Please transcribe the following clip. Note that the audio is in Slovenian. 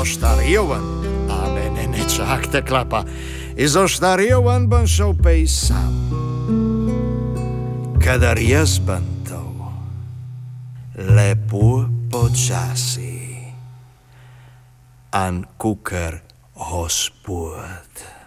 zoštariovan, a mene nečakte klapa, zoštariovan ban šel pej sam. Kadar jaz ban to, lepo počasi, an kukar Gospod.